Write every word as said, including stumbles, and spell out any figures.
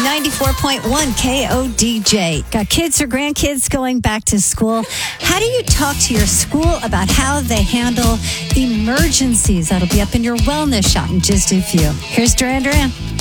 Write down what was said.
ninety-four point one K O D J. Got kids or grandkids going back to school? How do you talk to your school about how they handle emergencies? That'll be up in your wellness shot in just a few. Here's Duran Duran.